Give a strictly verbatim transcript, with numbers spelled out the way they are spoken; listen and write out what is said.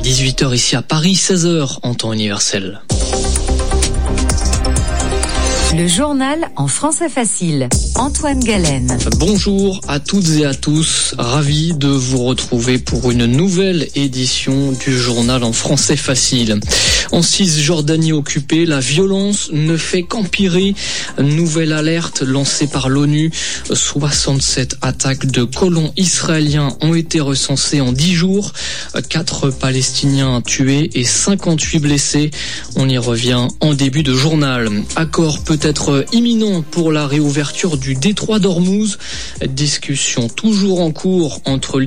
dix-huit heures ici à Paris, seize heures en temps universel. Le journal en français facile. Antoine Galen. Bonjour à toutes et à tous, ravi de vous retrouver pour une nouvelle édition du journal en français facile. En Cisjordanie occupée, la violence ne fait qu'empirer. Nouvelle alerte lancée par l'ONU. soixante-sept attaques de colons israéliens ont été recensées en dix jours. quatre Palestiniens tués et cinquante-huit blessés. On y revient en début de journal. Accord peut-être imminent pour la réouverture du détroit d'Ormuz. Discussion toujours en cours entre